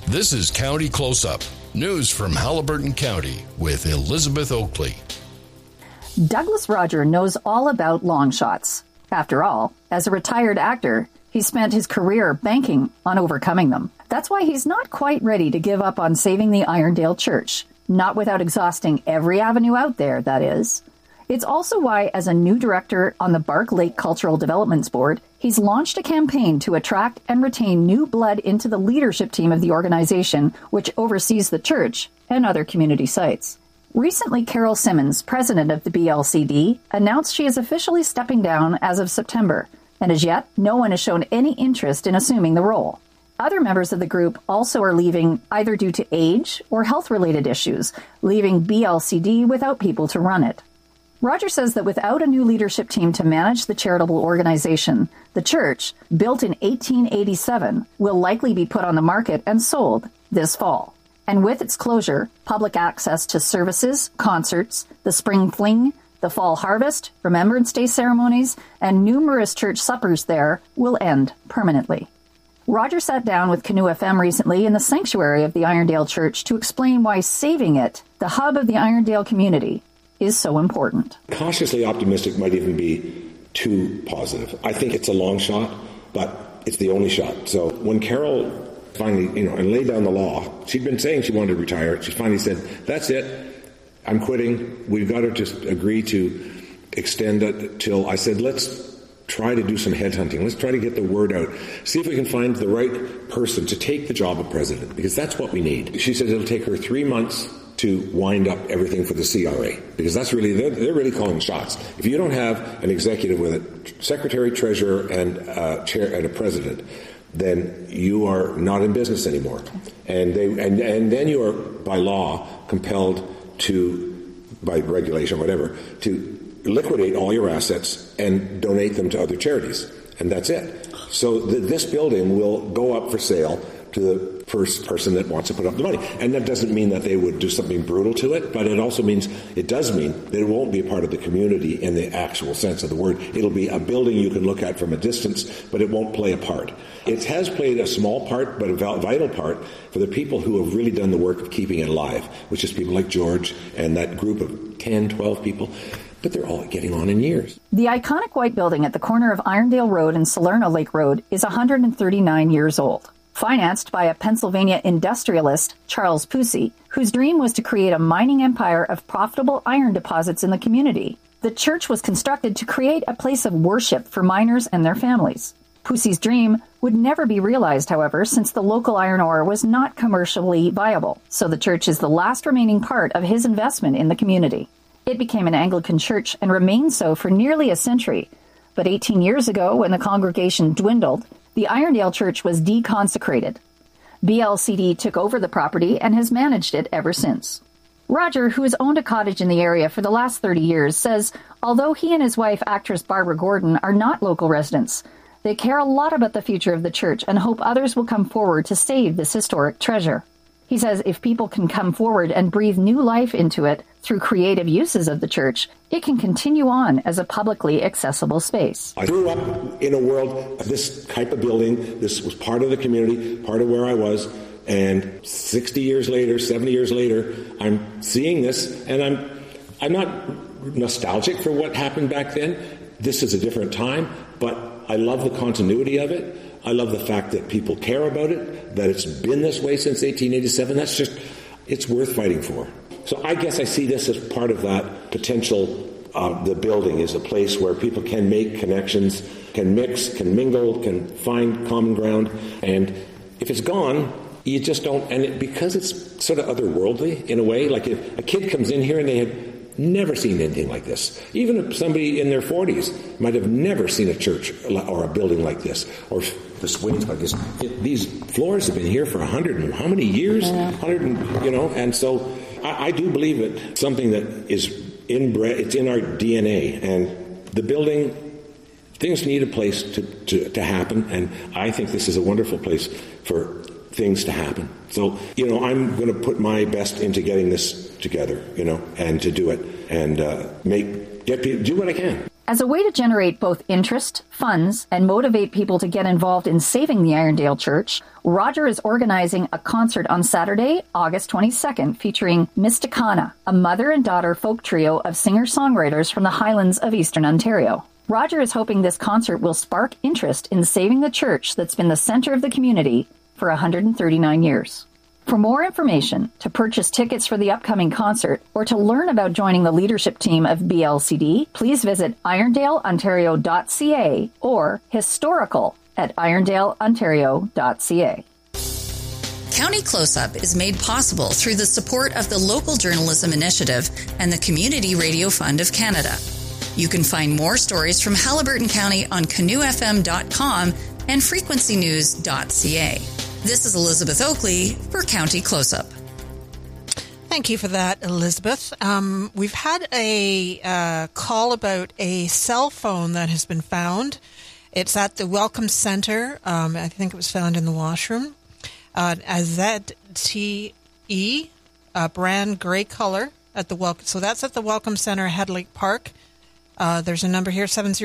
This is County Close-Up, news from Haliburton County with Elizabeth Oakley. Douglas Roger knows all about long shots. After all, as a retired actor, he spent his career banking on overcoming them. That's why he's not quite ready to give up on saving the Irondale Church. Not without exhausting every avenue out there, that is. It's also why, as a new director on the Bark Lake Cultural Developments Board, he's launched a campaign to attract and retain new blood into the leadership team of the organization, which oversees the church and other community sites. Recently, Carol Simmons, president of the BLCD, announced she is officially stepping down as of September, and as yet, no one has shown any interest in assuming the role. Other members of the group also are leaving either due to age or health-related issues, leaving BLCD without people to run it. Roger says that without a new leadership team to manage the charitable organization, the church, built in 1887, will likely be put on the market and sold this fall. And with its closure, public access to services, concerts, the spring fling, the fall harvest, Remembrance Day ceremonies, and numerous church suppers there will end permanently. Roger sat down with Canoe FM recently in the sanctuary of the Irondale Church to explain why saving it, the hub of the Irondale community, is so important. Cautiously optimistic might even be too positive. I think it's a long shot, but it's the only shot. So when Carol finally, and laid down the law, she'd been saying she wanted to retire. She finally said, that's it. I'm quitting. We've got to just agree to extend it till, I said, let's try to do some headhunting. Let's try to get the word out. See if we can find the right person to take the job of president, because that's what we need. She said it'll take her 3 months to wind up everything for the CRA, because that's really, they're really calling shots. If you don't have an executive with a secretary, treasurer, and chair and a president, then you are not in business anymore. And then you are by law compelled to, by regulation or whatever, to liquidate all your assets and donate them to other charities. And that's it. So this building will go up for sale to the first person that wants to put up the money. And that doesn't mean that they would do something brutal to it, but it does mean that it won't be a part of the community in the actual sense of the word. It'll be a building you can look at from a distance, but it won't play a part. It has played a small part, but a vital part for the people who have really done the work of keeping it alive, which is people like George and that group of 10, 12 people. But they're all getting on in years. The iconic white building at the corner of Irondale Road and Salerno Lake Road is 139 years old. Financed by a Pennsylvania industrialist, Charles Pusey, whose dream was to create a mining empire of profitable iron deposits in the community. The church was constructed to create a place of worship for miners and their families. Pusey's dream would never be realized, however, since the local iron ore was not commercially viable, so the church is the last remaining part of his investment in the community. It became an Anglican church and remained so for nearly a century. But 18 years ago, when the congregation dwindled, the Irondale Church was deconsecrated. BLCD took over the property and has managed it ever since. Roger, who has owned a cottage in the area for the last 30 years, says although he and his wife, actress Barbara Gordon, are not local residents, they care a lot about the future of the church and hope others will come forward to save this historic treasure. He says if people can come forward and breathe new life into it through creative uses of the church, it can continue on as a publicly accessible space. I grew up in a world of this type of building. This was part of the community, part of where I was. And 60 years later, 70 years later, I'm seeing this, and I'm not nostalgic for what happened back then. This is a different time, but I love the continuity of it. I love the fact that people care about it, that it's been this way since 1887. It's worth fighting for. So I guess I see this as part of that potential. The building is a place where people can make connections, can mix, can mingle, can find common ground. And if it's gone, you just don't. And because it's sort of otherworldly in a way, like if a kid comes in here and they have never seen anything like this. Even if somebody in their 40s might have never seen a church or a building like this, or the swings like this. These floors have been here for 100 and how many years? 100 and, and so I do believe it's something that is inbred, it's in our DNA. And the building, things need a place to happen, and I think this is a wonderful place for things to happen. So, I'm going to put my best into getting this together, and to do it and do what I can. As a way to generate both interest, funds, and motivate people to get involved in saving the Irondale Church, Roger is organizing a concert on Saturday, August 22nd, featuring Mysticana, a mother and daughter folk trio of singer-songwriters from the Highlands of Eastern Ontario. Roger is hoping this concert will spark interest in saving the church that's been the center of the community for 139 years. For more information, to purchase tickets for the upcoming concert, or to learn about joining the leadership team of BLCD, please visit irondaleontario.ca or historical@irondaleontario.ca. County Close-Up is made possible through the support of the Local Journalism Initiative and the Community Radio Fund of Canada. You can find more stories from Haliburton County on canoefm.com and frequencynews.ca. This is Elizabeth Oakley for County Close-Up. Thank you for that, Elizabeth. We've had a call about a cell phone that has been found. It's at the Welcome Center. I think it was found in the washroom. A ZTE, brand gray color at the Welcome. So that's at the Welcome Center, Head Lake Park. There's a number here,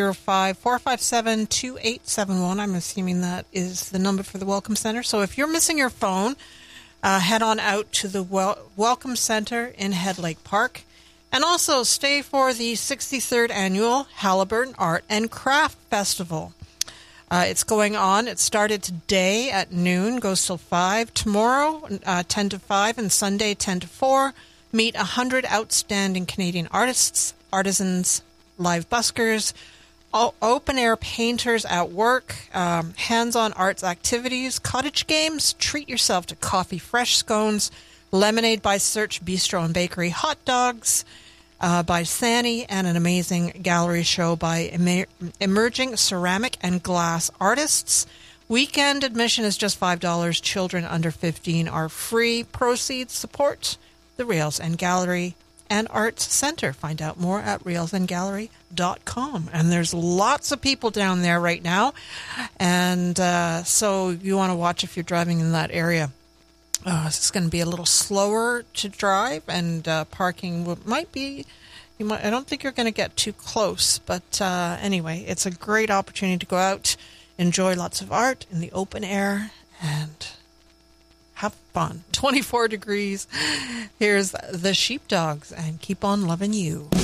705-457-2871. I'm assuming that is the number for the Welcome Center. So if you're missing your phone, head on out to the Welcome Center in Head Lake Park. And also stay for the 63rd Annual Haliburton Art and Craft Festival. It's going on. It started today at noon, goes till 5. Tomorrow, 10 to 5, and Sunday, 10 to 4. Meet 100 outstanding Canadian artists, artisans, live buskers, open-air painters at work, hands-on arts activities, cottage games, treat yourself to coffee fresh scones, lemonade by Search Bistro and Bakery, hot dogs by Sani, and an amazing gallery show by emerging ceramic and glass artists. Weekend admission is just $5. Children under 15 are free. Proceeds support the Rails and Gallery and Arts Center. Find out more at railsandgallery.com. And there's lots of people down there right now. And so you want to watch if you're driving in that area. It's going to be a little slower to drive, and parking might be, I don't think you're going to get too close. But anyway, it's a great opportunity to go out, enjoy lots of art in the open air, and have fun. 24 degrees. Here's the Sheepdogs and Keep On Loving You.